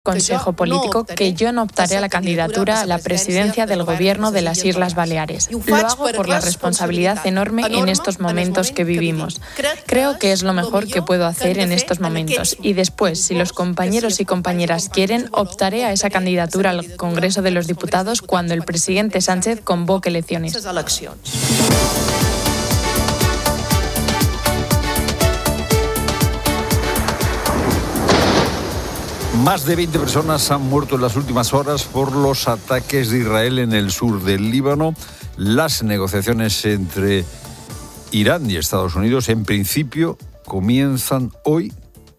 Consejo político que yo no optaré a la candidatura a la presidencia del Gobierno de las Islas Baleares. Lo hago por la responsabilidad enorme en estos momentos que vivimos. Creo que es lo mejor que puedo hacer en estos momentos. Y después, si los compañeros y compañeras quieren, optaré a esa candidatura al Congreso de los Diputados cuando el presidente Sánchez convoque elecciones. Más de 20 personas han muerto en las últimas horas por los ataques de Israel en el sur del Líbano. Las negociaciones entre Irán y Estados Unidos, en principio, comienzan hoy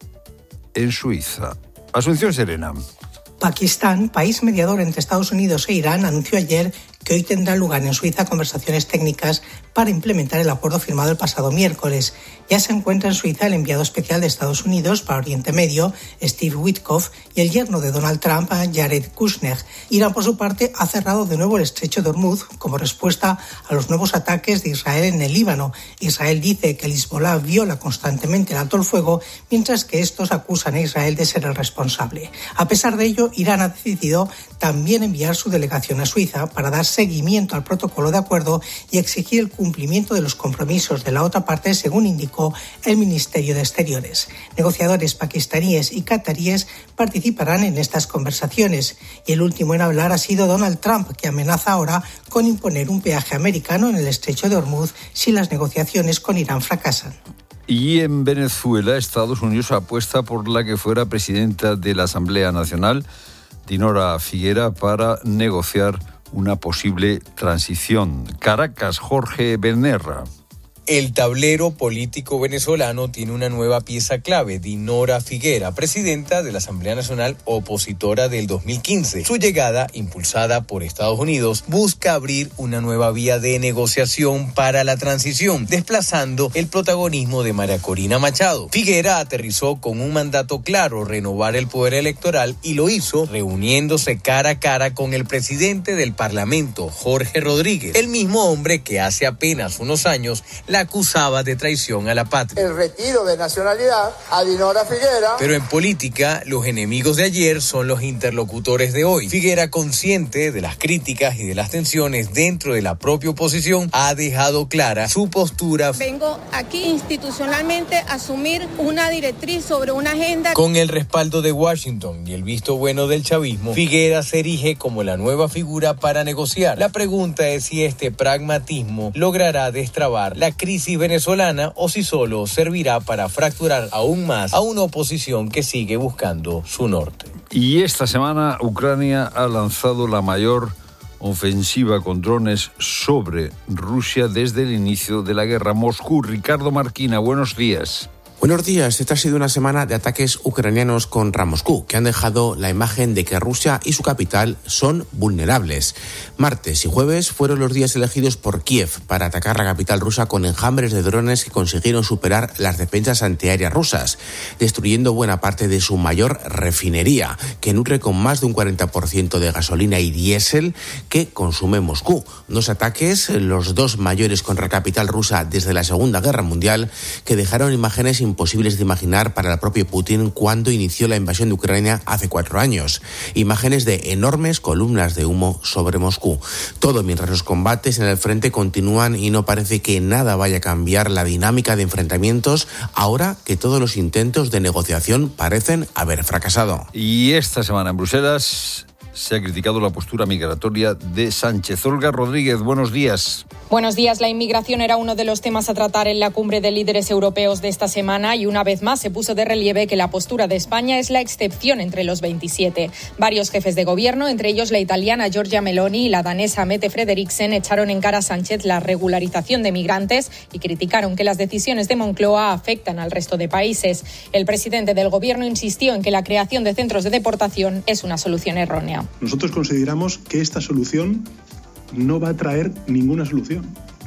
en Suiza. Asunción Serena. Pakistán, país mediador entre Estados Unidos e Irán, anunció ayer que hoy tendrán lugar en Suiza conversaciones técnicas para implementar el acuerdo firmado el pasado miércoles. Ya se encuentra en Suiza el enviado especial de Estados Unidos para Oriente Medio, Steve Witkoff, y el yerno de Donald Trump, Jared Kushner. Irán, por su parte, ha cerrado de nuevo el estrecho de Hormuz como respuesta a los nuevos ataques de Israel en el Líbano. Israel dice que el Hezbolá viola constantemente el alto el fuego, mientras que estos acusan a Israel de ser el responsable. A pesar de ello, Irán ha decidido también enviar su delegación a Suiza para dar seguimiento al protocolo de acuerdo y exigir el cumplimiento de los compromisos de la otra parte, según indicó el Ministerio de Exteriores. Negociadores pakistaníes y cataríes participarán en estas conversaciones. Y el último en hablar ha sido Donald Trump, que amenaza ahora con imponer un peaje americano en el estrecho de Hormuz si las negociaciones con Irán fracasan. Y en Venezuela, Estados Unidos apuesta por la que fuera presidenta de la Asamblea Nacional, Dinora Figuera, para negociar una posible transición. Caracas, Jorge Benerra. El tablero político venezolano tiene una nueva pieza clave, Dinora Figuera, presidenta de la Asamblea Nacional opositora del 2015. Su llegada, impulsada por Estados Unidos, busca abrir una nueva vía de negociación para la transición, desplazando el protagonismo de María Corina Machado. Figuera aterrizó con un mandato claro, renovar el poder electoral, y lo hizo reuniéndose cara a cara con el presidente del Parlamento, Jorge Rodríguez, el mismo hombre que hace apenas unos años la acusaba de traición a la patria. El retiro de nacionalidad a Dinora Figuera. Pero en política, los enemigos de ayer son los interlocutores de hoy. Figuera, consciente de las críticas y de las tensiones dentro de la propia oposición, ha dejado clara su postura. Vengo aquí institucionalmente a asumir una directriz sobre una agenda. Con el respaldo de Washington y el visto bueno del chavismo, Figuera se erige como la nueva figura para negociar. La pregunta es si este pragmatismo logrará destrabar la crisis venezolana o si solo servirá para fracturar aún más a una oposición que sigue buscando su norte. Y esta semana Ucrania ha lanzado la mayor ofensiva con drones sobre Rusia desde el inicio de la guerra. Moscú, Ricardo Marquina, buenos días. Buenos días. Esta ha sido una semana de ataques ucranianos contra Moscú, que han dejado la imagen de que Rusia y su capital son vulnerables. Martes y jueves fueron los días elegidos por Kiev para atacar la capital rusa con enjambres de drones que consiguieron superar las defensas antiaéreas rusas, destruyendo buena parte de su mayor refinería, que nutre con más de un 40% de gasolina y diésel que consume Moscú. Dos ataques, los dos mayores contra la capital rusa desde la Segunda Guerra Mundial, que dejaron imágenes imposibles de imaginar para el propio Putin cuando inició la invasión de Ucrania hace 4 años. Imágenes de enormes columnas de humo sobre Moscú. Todo mientras los combates en el frente continúan y no parece que nada vaya a cambiar la dinámica de enfrentamientos ahora que todos los intentos de negociación parecen haber fracasado. Y esta semana en Bruselas se ha criticado la postura migratoria de Sánchez. Olga Rodríguez, buenos días. Buenos días. La inmigración era uno de los temas a tratar en la cumbre de líderes europeos de esta semana y una vez más se puso de relieve que la postura de España es la excepción entre los 27. Varios jefes de gobierno, entre ellos la italiana Giorgia Meloni y la danesa Mette Frederiksen, echaron en cara a Sánchez la regularización de migrantes y criticaron que las decisiones de Moncloa afectan al resto de países. El presidente del gobierno insistió en que la creación de centros de deportación es una solución errónea. Nosotros consideramos que esta solución no va a traer ninguna solución,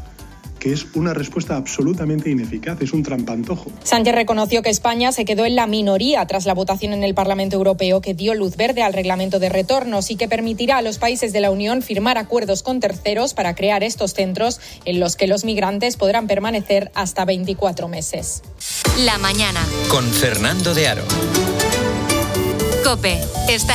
que es una respuesta absolutamente ineficaz, es un trampantojo. Sánchez reconoció que España se quedó en la minoría tras la votación en el Parlamento Europeo que dio luz verde al reglamento de retornos y que permitirá a los países de la Unión firmar acuerdos con terceros para crear estos centros en los que los migrantes podrán permanecer hasta 24 meses. La mañana. Con Fernando de Aro. COPE.